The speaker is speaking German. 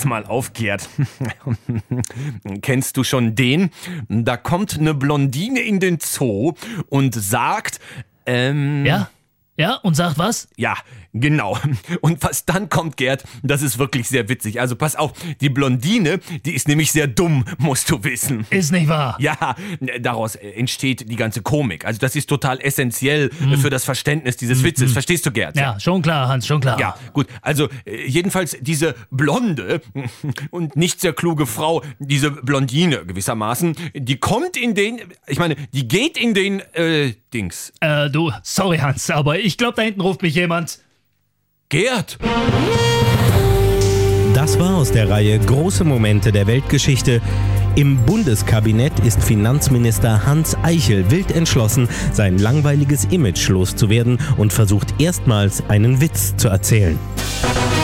pass mal auf, Gerd. Kennst du schon den? Da kommt eine Blondine in den Zoo und sagt, Ja, und sagt was? ja, genau. Und was dann kommt, Gerd, das ist wirklich sehr witzig. Also pass auf, die Blondine, die ist nämlich sehr dumm, musst du wissen. Ist nicht wahr. Ja, daraus entsteht die ganze Komik. Also das ist total essentiell für das Verständnis dieses Witzes. Verstehst du, Gerd? Ja, schon klar, Hans, schon klar. Ja, gut. Also jedenfalls diese blonde und nicht sehr kluge Frau, diese Blondine gewissermaßen, die kommt in den, die geht in den, Dings. Sorry, Hans, aber ich glaube, da hinten ruft mich jemand. Gerd! Das war aus der Reihe Große Momente der Weltgeschichte. Im Bundeskabinett ist Finanzminister Hans Eichel wild entschlossen, sein langweiliges Image loszuwerden und versucht erstmals einen Witz zu erzählen.